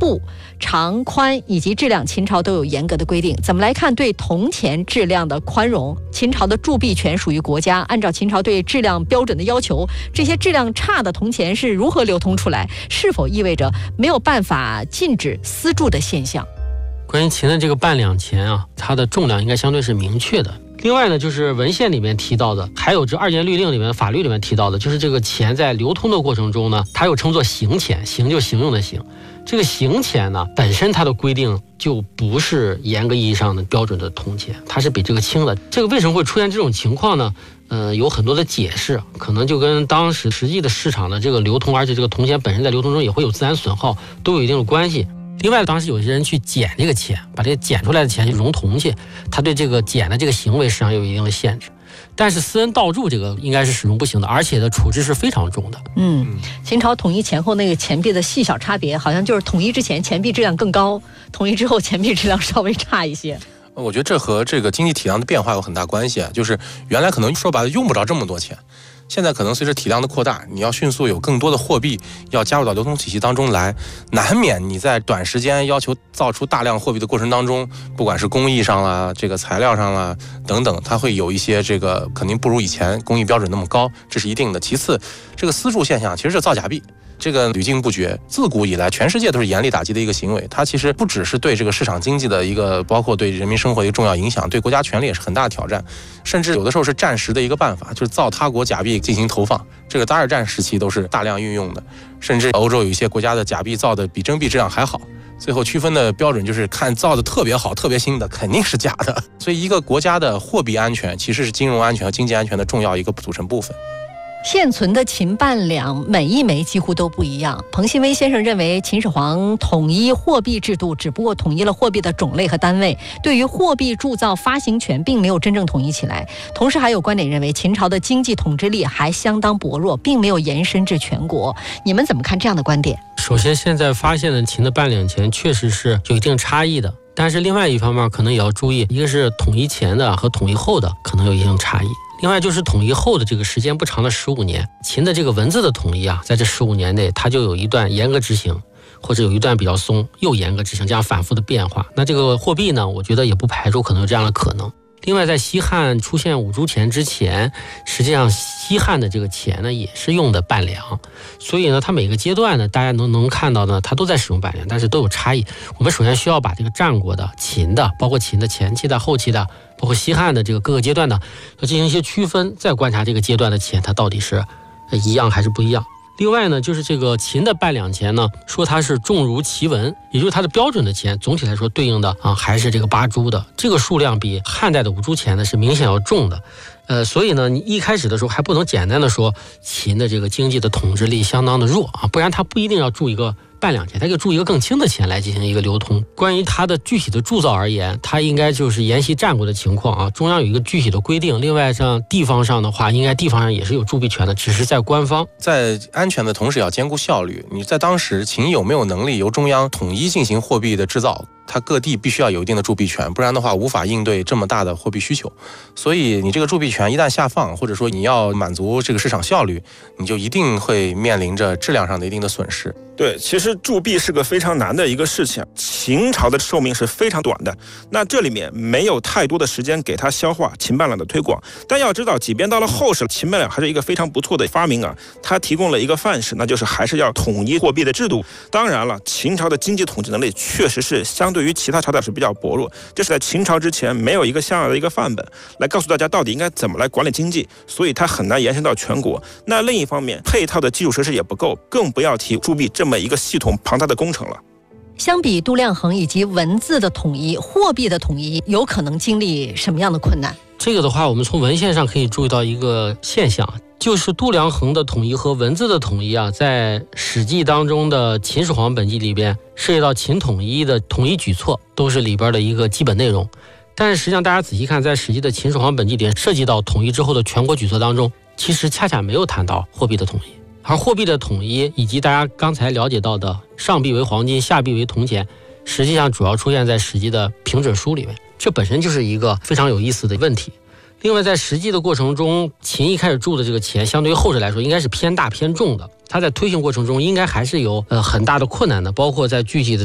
布、长宽以及质量，秦朝都有严格的规定。怎么来看对铜钱质量的宽容？秦朝的铸币权属于国家，按照秦朝对质量标准的要求，这些质量差的铜钱是如何流通出来？是否意味着没有办法禁止私铸的现象？ 关于秦的这个半两钱啊，它的重量应该相对是明确的。另外呢，就是文献里面提到的，还有这2件律令里面法律里面提到的，就是这个钱在流通的过程中呢，它又称作行钱，行就行用的行。这个行钱呢，本身它的规定就不是严格意义上的标准的铜钱，它是比这个轻的。这个为什么会出现这种情况呢？有很多的解释，可能就跟当时实际的市场的这个流通，而且这个铜钱本身在流通中也会有自然损耗，都有一定的关系。另外，当时有些人去捡这个钱，把这个捡出来的钱去熔铜去，他对这个捡的这个行为实际上有一定的限制。但是私人盗铸这个应该是始终不行的，而且的处置是非常重的。 秦朝统一前后那个钱币的细小差别，好像就是统一之前钱币质量更高，统一之后钱币质量稍微差一些。 我觉得这和这个经济体量的变化有很大关系啊，就是原来可能说白了用不着这么多钱，现在可能随着体量的扩大，你要迅速有更多的货币要加入到流通体系当中来，难免你在短时间要求造出大量货币的过程当中，不管是工艺上啦、这个材料上啦等等，它会有一些这个肯定不如以前工艺标准那么高，这是一定的。其次，这个私铸现象其实是造假币。这个屡禁不绝，自古以来全世界都是严厉打击的一个行为。它其实不只是对这个市场经济的一个，包括对人民生活的一个重要影响，对国家权力也是很大的挑战。甚至有的时候是战时的一个办法，就是造他国假币进行投放。这个在2战时期都是大量运用的。甚至欧洲有一些国家的假币造的比真币质量还好，最后区分的标准就是看造的特别好、特别新的肯定是假的。所以一个国家的货币安全其实是金融安全和经济安全的重要一个组成部分。 现存的秦半两每一枚几乎都不一样。彭新威先生认为，秦始皇统一货币制度只不过统一了货币的种类和单位，对于货币铸造发行权并没有真正统一起来。同时还有观点认为，秦朝的经济统治力还相当薄弱，并没有延伸至全国。你们怎么看这样的观点？ 首先，现在发现的秦的半两钱确实是有一定差异的，但是另外一方面可能也要注意，一个是统一前的和统一后的可能有一定差异。另外就是统一后的这个时间不长的15年，秦的这个文字的统一啊，在这15年内，它就有一段严格执行，或者有一段比较松，又严格执行，这样反复的变化。那这个货币呢，我觉得也不排除可能有这样的可能。另外，在西汉出现五铢钱之前，实际上西汉的这个钱呢，也是用的半两，所以呢，它每个阶段呢，大家能看到呢，它都在使用半两，但是都有差异。我们首先需要把这个战国的、秦的，包括秦的前期的、后期的，包括西汉的这个各个阶段的，要进行一些区分，再观察这个阶段的钱它到底是一样还是不一样。另外呢，就是这个秦的半两钱呢，说它是重如其文，也就是它的标准的钱，总体来说对应的还是这个8铢的，这个数量比汉代的5铢钱呢是明显要重的。所以呢，你一开始的时候还不能简单的说秦的这个经济的统治力相当的弱啊，不然它不一定要铸一个半两钱，它可以铸一个更轻的钱来进行一个流通。关于它的具体的铸造而言，它应该就是沿袭战国的情况啊，中央有一个具体的规定。另外像地方上的话，应该地方上也是有铸币权的，只是在官方。 在安全的同时要兼顾效率。你在当时秦有没有能力由中央统一进行货币的制造？它各地必须要有一定的铸币权，不然的话无法应对这么大的货币需求。所以你这个铸币权一旦下放，或者说你要满足这个市场效率，你就一定会面临着质量上的一定的损失。 对，其实铸币是个非常难的一个事情。秦朝的寿命是非常短的，那这里面没有太多的时间给它消化秦半两的推广。但要知道，即便到了后世，秦半两还是一个非常不错的发明啊，它提供了一个范式，那就是还是要统一货币的制度。当然了，秦朝的经济统治能力确实是相对于其他朝代是比较薄弱，这是在秦朝之前没有一个像样的一个范本来告诉大家到底应该怎么来管理经济，所以它很难延伸到全国。那另一方面，配套的基础设施也不够，更不要提铸币这么一个系统庞大的工程了。 相比度量衡以及文字的统一，货币的统一有可能经历什么样的困难？ 这个的话，我们从文献上可以注意到一个现象，就是度量衡的统一和文字的统一啊，在《史记》当中的《秦始皇本纪》里边涉及到秦统一的统一举措，都是里边的一个基本内容。但是实际上大家仔细看，在《史记》的《秦始皇本纪》里涉及到统一之后的全国举措当中，其实恰恰没有谈到货币的统一。而货币的统一以及大家刚才了解到的上币为黄金，下币为铜钱，实际上主要出现在《史记》的平准书里面，这本身就是一个非常有意思的问题。另外，在实际的过程中，秦一开始铸的这个钱，相对于后者来说，应该是偏大偏重的。它在推行过程中，应该还是有很大的困难的，包括在具体的